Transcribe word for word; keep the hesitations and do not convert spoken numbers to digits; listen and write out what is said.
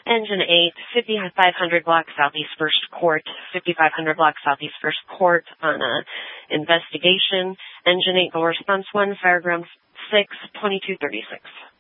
Engine eight, fifty-five hundred block Southeast First Court, fifty-five hundred block Southeast First Court on a investigation. Engine eight, go response one, Fireground six, twenty-two thirty-six.